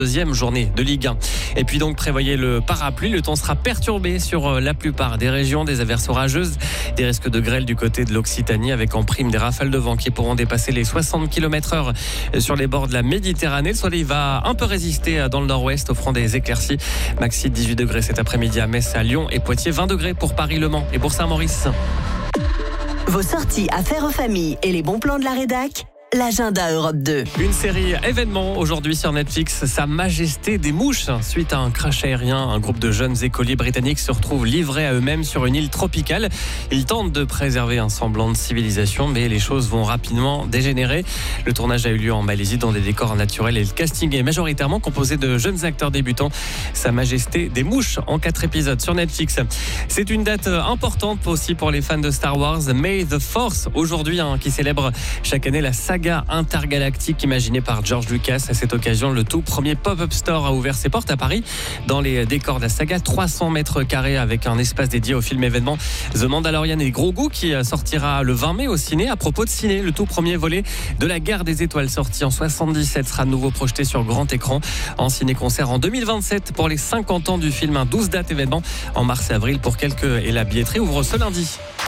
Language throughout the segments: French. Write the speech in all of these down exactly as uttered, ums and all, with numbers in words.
Deuxième journée de Ligue un. Et puis donc prévoyez le parapluie, le temps sera perturbé sur la plupart des régions, des averses orageuses, des risques de grêle du côté de l'Occitanie avec en prime des rafales de vent qui pourront dépasser les soixante kilomètres heure sur les bords de la Méditerranée. Le soleil va un peu résister dans le nord-ouest, offrant des éclaircies. Maxi dix-huit degrés cet après-midi à Metz, à Lyon et Poitiers, vingt degrés pour Paris, Le Mans et pour Saint-Maurice. Vos sorties affaires aux familles et les bons plans de la rédac. L'agenda Europe deux. Une série événement aujourd'hui sur Netflix, Sa Majesté des mouches. Suite à un crash aérien, un groupe de jeunes écoliers britanniques se retrouvent livrés à eux-mêmes sur une île tropicale. Ils tentent de préserver un semblant de civilisation, mais les choses vont rapidement dégénérer. Le tournage a eu lieu en Malaisie dans des décors naturels et le casting est majoritairement composé de jeunes acteurs débutants. Sa Majesté des mouches en quatre épisodes sur Netflix. C'est une date importante aussi pour les fans de Star Wars. May the Force aujourd'hui, hein, qui célèbre chaque année la saga intergalactique imaginée par George Lucas. À cette occasion, le tout premier pop-up store a ouvert ses portes à Paris. Dans les décors de la saga, trois cents mètres carrés avec un espace dédié au film événement The Mandalorian et Grogu qui sortira le vingt mai au ciné. À propos de ciné, le tout premier volet de La Guerre des Étoiles sorti en soixante-dix-sept sera de nouveau projeté sur grand écran en ciné-concert en deux mille vingt-sept pour les cinquante ans du film. Un douze dates événements en mars et avril pour quelques et la billetterie ouvre ce lundi.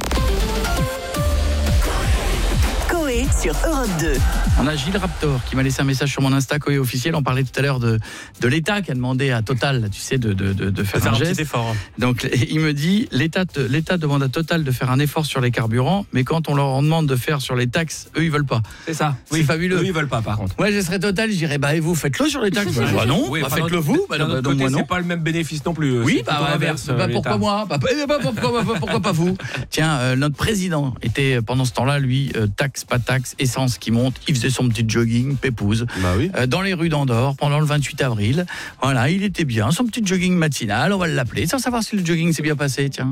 Sur Europe deux. On a Gilles Raptor qui m'a laissé un message sur mon Insta Coé officiel. On parlait tout à l'heure de, de l'État qui a demandé à Total, tu sais, de, de, de, de faire, faire un, un geste. Petit effort. Donc il me dit, l'État, l'État demande à Total de faire un effort sur les carburants, mais quand on leur demande de faire sur les taxes, eux ils veulent pas. C'est ça. C'est oui, fabuleux. Eux ils veulent pas par contre. Moi je serais Total, je dirais bah et vous faites-le sur les taxes. Bah, bah non, oui, bah, enfin, faites-le vous. Bah, d'un bah, autre donc, côté, moi, non. c'est pas le même bénéfice non plus. Oui, c'est bah, bah, inverse. bah, pourquoi moi bah, bah, pourquoi, bah, pourquoi pas vous. Tiens, euh, notre président était pendant ce temps-là, lui, euh, taxe, pas taxe, essence qui monte. Il faisait son petit jogging, pépouze, bah oui. euh, dans les rues d'Andorre pendant le vingt-huit avril. Voilà, il était bien, son petit jogging matinal, on va l'appeler, sans savoir si le jogging s'est bien passé, tiens.